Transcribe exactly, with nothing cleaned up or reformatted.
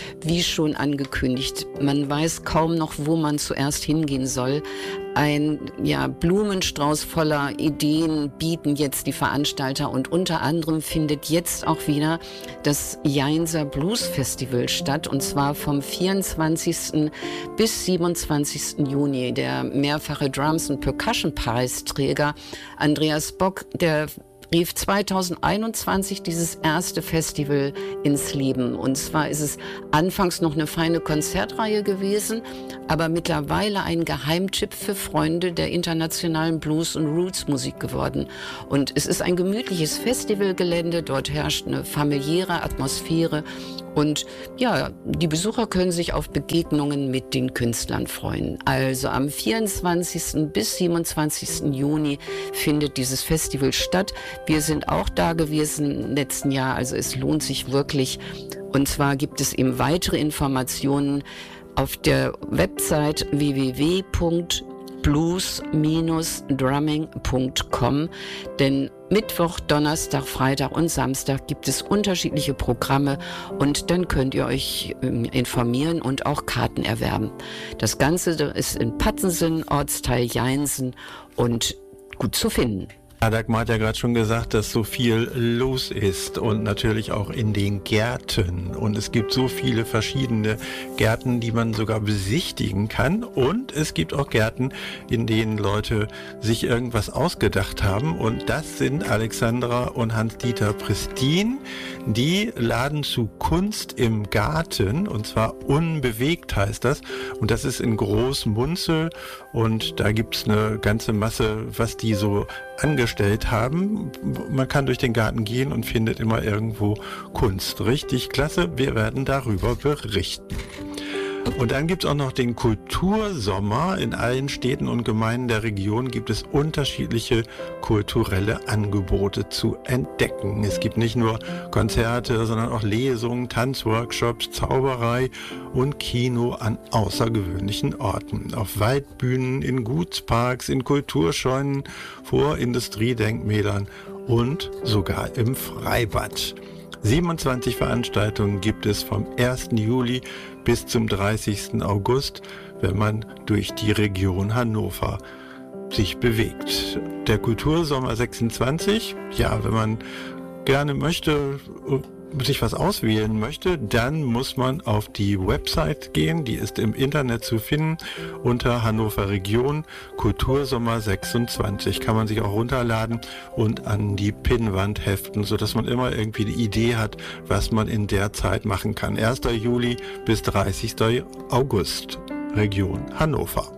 wie schon angekündigt, man weiß kaum noch, wo man zuerst hingehen soll. Ein ja, Blumenstrauß voller Ideen bieten jetzt die Veranstalter und unter anderem findet jetzt auch wieder das Jainzer Blues Festival statt und zwar vom vierundzwanzigsten bis siebenundzwanzigsten Juni. Der mehrfache Drums- und Percussion-Preisträger Andreas Bock, der rief zweitausendeinundzwanzig dieses erste Festival ins Leben. Und zwar ist es anfangs noch eine feine Konzertreihe gewesen, aber mittlerweile ein Geheimtipp für Freunde der internationalen Blues- und Roots-Musik geworden. Und es ist ein gemütliches Festivalgelände, dort herrscht eine familiäre Atmosphäre. Und ja, die Besucher können sich auf Begegnungen mit den Künstlern freuen. Also am vierundzwanzigsten bis siebenundzwanzigsten Juni findet dieses Festival statt. Wir sind auch da gewesen im letzten Jahr, also es lohnt sich wirklich. Und zwar gibt es eben weitere Informationen auf der Website w w w punkt blues drumming punkt com, denn Mittwoch, Donnerstag, Freitag und Samstag gibt es unterschiedliche Programme und dann könnt ihr euch informieren und auch Karten erwerben. Das Ganze ist in Pattensen, Ortsteil Jainsen und gut zu finden. Dagmar hat ja gerade schon gesagt, dass so viel los ist und natürlich auch in den Gärten. Und es gibt so viele verschiedene Gärten, die man sogar besichtigen kann. Und es gibt auch Gärten, in denen Leute sich irgendwas ausgedacht haben. Und das sind Alexandra und Hans-Dieter Pristin. Die laden zu Kunst im Garten, und zwar unbewegt heißt das. Und das ist in Großmunzel. Und da gibt's eine ganze Masse, was die so angestellt haben. Man kann durch den Garten gehen und findet immer irgendwo Kunst. Richtig klasse, wir werden darüber berichten. Und dann gibt es auch noch den Kultursommer. In allen Städten und Gemeinden der Region gibt es unterschiedliche kulturelle Angebote zu entdecken. Es gibt nicht nur Konzerte, sondern auch Lesungen, Tanzworkshops, Zauberei und Kino an außergewöhnlichen Orten. Auf Waldbühnen, in Gutsparks, in Kulturscheunen, vor Industriedenkmälern und sogar im Freibad. siebenundzwanzig Veranstaltungen gibt es vom ersten Juli bis zum dreißigsten August, wenn man durch die Region Hannover sich bewegt. Der Kultursommer sechsundzwanzig, ja, wenn man gerne möchte, sich was auswählen möchte, dann muss man auf die Website gehen, die ist im Internet zu finden, unter Hannover Region, Kultursommer sechsundzwanzig, kann man sich auch runterladen und an die Pinnwand heften, sodass man immer irgendwie die Idee hat, was man in der Zeit machen kann. ersten Juli bis dreißigsten August, Region Hannover.